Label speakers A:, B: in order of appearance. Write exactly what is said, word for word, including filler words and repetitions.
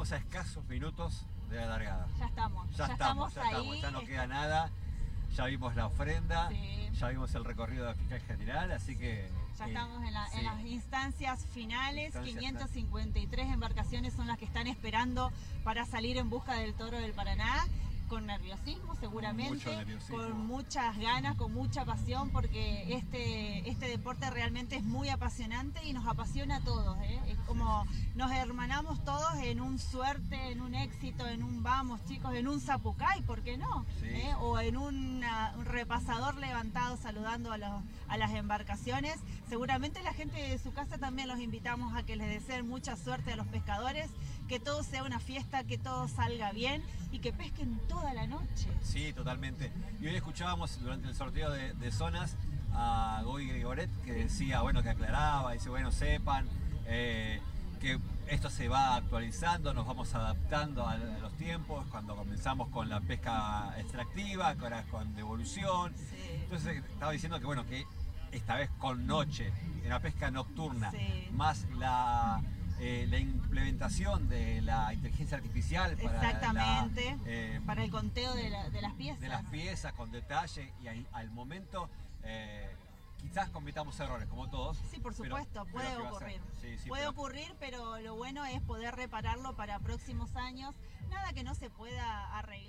A: Estamos a escasos minutos de la largada.
B: Ya estamos,
A: Ya,
B: ya
A: estamos,
B: estamos
A: ya
B: ahí.
A: estamos, ya no queda nada. Ya vimos la ofrenda,
B: Sí.
A: ya vimos el recorrido del fiscal general, así que...
B: Ya
A: eh,
B: estamos en, la,
A: sí.
B: en las instancias finales.
A: Instancias
B: quinientas cincuenta y tres embarcaciones son las que están esperando para salir en busca del Toro del Paraná. Con nerviosismo seguramente,
A: Mucho nerviosismo.
B: con muchas ganas, con mucha pasión, porque este, este deporte realmente es muy apasionante y nos apasiona a todos, ¿eh? Es como nos hermanamos todos en un suerte, en un éxito, en un vamos chicos, en un zapucay, ¿por qué no?
A: Sí.
B: ¿Eh? O en una, un repasador levantado saludando a, los, a las embarcaciones. Seguramente la gente de su casa también los invitamos a que les deseen mucha suerte a los pescadores, que todo sea una fiesta, que todo salga bien y que pesquen toda la noche.
A: Sí, totalmente. Y hoy escuchábamos durante el sorteo de, de zonas a Goy Gregoret que decía, bueno, que aclaraba, dice, bueno, sepan eh, que esto se va actualizando, nos vamos adaptando a, a los tiempos, cuando comenzamos con la pesca extractiva, ahora con devolución.
B: Sí.
A: Entonces estaba diciendo que, bueno, que esta vez con noche, en la pesca nocturna,
B: Sí.
A: más la... Eh, la implementación de la inteligencia artificial para,
B: Exactamente,
A: la, eh,
B: para el conteo de, la, de las piezas.
A: de las piezas con detalle y ahí, al momento eh, quizás cometamos errores como todos.
B: Sí, por supuesto,
A: pero,
B: puede
A: pero ¿qué va a
B: ocurrir.
A: ser? Sí, sí,
B: puede
A: pero...
B: ocurrir, pero lo bueno es poder repararlo para próximos años. Nada que no se pueda arreglar.